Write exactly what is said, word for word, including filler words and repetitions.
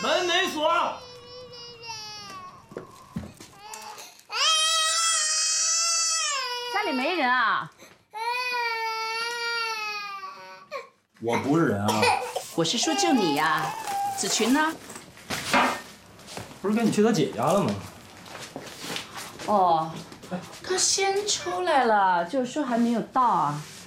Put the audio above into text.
门没锁。 家里没人啊？ 我不是人啊。 我是说就你呀，子群呢？ 不是跟你去他姐家了吗？ 哦，他先出来了，就是说还没有到啊。